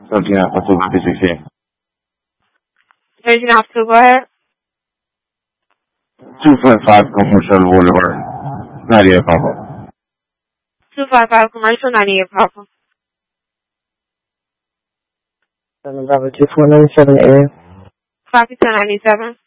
13 Alpha 256 here. 13 Alpha 2, go ahead. 255 Commercial Boulevard, 98 Papa. 255 Commercial, 98 Papa. 7 Bravo 2497 area. Copy 1097.